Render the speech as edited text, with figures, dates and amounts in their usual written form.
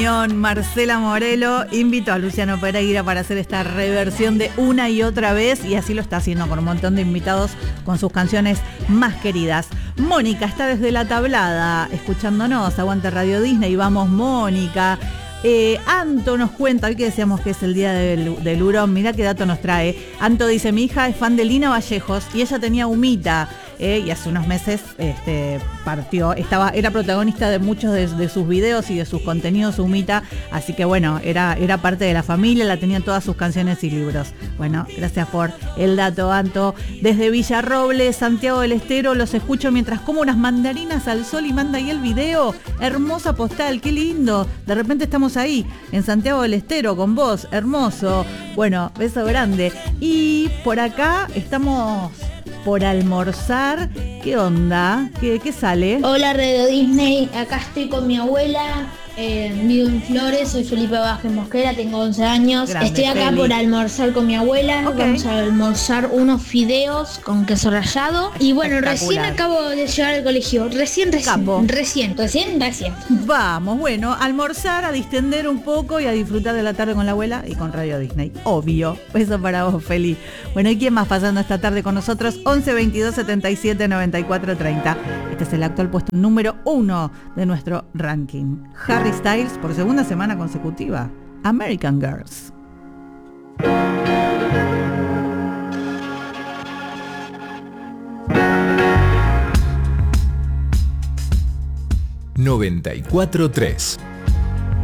opinión. Marcela Morelo invitó a Luciano Pereira para hacer esta reversión de Una y Otra Vez, y así lo está haciendo con un montón de invitados con sus canciones más queridas. Mónica está desde La Tablada escuchándonos. Aguante Radio Disney. Vamos, Mónica. Anto nos cuenta, hoy que decíamos que es el día del hurón, mirá qué dato nos trae. Anto dice: mi hija es fan de Lina Vallejos y ella tenía humita, y hace unos meses partió, era protagonista de muchos de sus videos y de sus contenidos humita, así que bueno, era parte de la familia, la tenían todas sus canciones y libros. Bueno, gracias por el dato, Anto. Desde Villarrobles, Santiago del Estero, los escucho mientras como unas mandarinas al sol y manda ahí el video. Hermosa postal, qué lindo. De repente estamos ahí, en Santiago del Estero, con vos, hermoso. Bueno, beso grande. Y por acá estamos por almorzar. ¿Qué onda? ¿Qué sale? Hola Radio Disney, acá estoy con mi abuela. Vivo en Flores, soy Felipe Vázquez Mosquera, tengo 11 años. Grande, estoy acá Feli. por almorzar con mi abuela. Ok. Vamos a almorzar unos fideos con queso rallado. Y bueno, recién Espectacular. acabo de llegar al colegio. Capo. Recién. Vamos, bueno, a almorzar, a distender un poco y a disfrutar de la tarde con la abuela y con Radio Disney. Obvio. Beso para vos, Feli. Bueno, ¿y quién más pasando esta tarde con nosotros? 11 22 77 94 30. Este es el actual puesto número 1 de nuestro ranking. Harry Styles por segunda semana consecutiva. American Girls. ...94.3